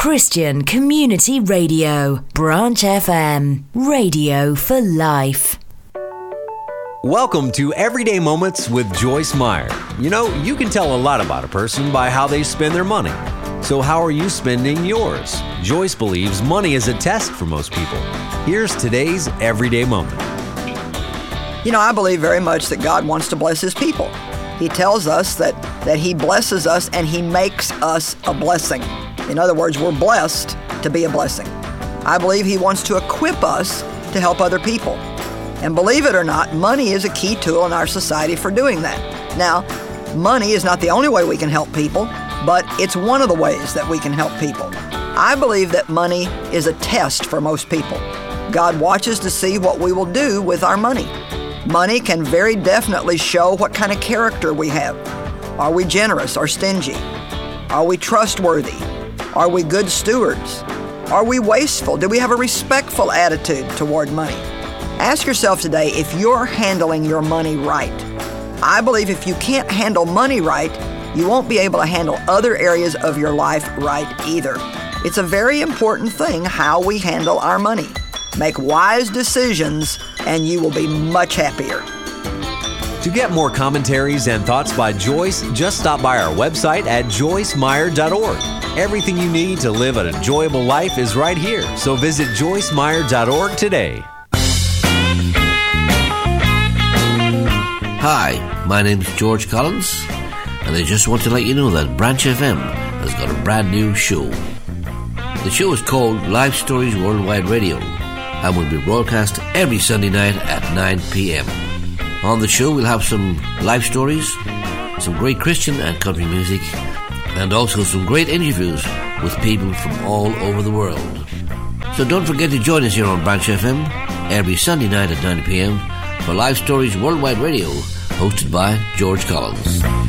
Christian Community Radio, Branch FM, radio for life. Welcome to Everyday Moments with Joyce Meyer. You know, you can tell a lot about a person by how they spend their money. So how are you spending yours? Joyce believes money is a test for most people. Here's today's Everyday Moment. You know, I believe very much that God wants to bless His people. He tells us that He blesses us and He makes us a blessing. In other words, we're blessed to be a blessing. I believe He wants to equip us to help other people. And believe it or not, money is a key tool in our society for doing that. Now, money is not the only way we can help people, but it's one of the ways that we can help people. I believe that money is a test for most people. God watches to see what we will do with our money. Money can very definitely show what kind of character we have. Are we generous or stingy? Are we trustworthy? Are we good stewards? Are we wasteful? Do we have a respectful attitude toward money? Ask yourself today if you're handling your money right. I believe if you can't handle money right, you won't be able to handle other areas of your life right either. It's a very important thing how we handle our money. Make wise decisions and you will be much happier. To get more commentaries and thoughts by Joyce, just stop by our website at joycemeyer.org. Everything you need to live an enjoyable life is right here, so visit joycemeyer.org today. Hi, my name is George Collins, and I just want to let you know that Branch FM has got a brand new show. The show is called Life Stories Worldwide Radio and will be broadcast every Sunday night at 9 p.m. On the show, we'll have some life stories, some great Christian and country music, and also some great interviews with people from all over the world. So don't forget to join us here on Branch FM every Sunday night at 9 p.m. for Life Stories Worldwide Radio, hosted by George Collins.